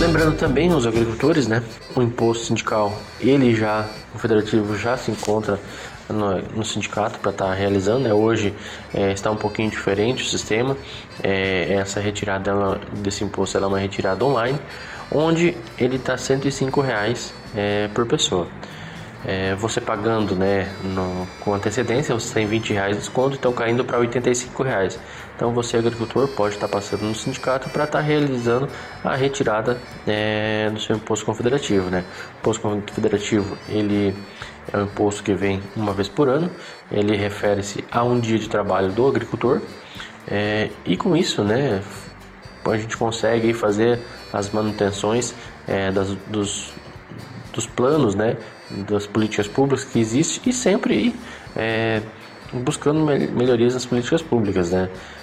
Lembrando também os agricultores, né? O imposto sindical, o federativo já se encontra no sindicato para estar realizando, né? Hoje está um pouquinho diferente o sistema. Essa retirada desse imposto é uma retirada online, onde ele está R$ 105 por pessoa. Você pagando, né, com antecedência, você tem R$ 20 de desconto, então caindo para R$ 85. Então você, agricultor, pode estar passando no sindicato para estar realizando a retirada do seu imposto confederativo, né? O imposto confederativo, ele é um imposto que vem uma vez por ano, ele refere-se a um dia de trabalho do agricultor, e com isso, né, a gente consegue fazer as manutenções dos planos, né, das políticas públicas que existem, e sempre buscando melhorias nas políticas públicas, né.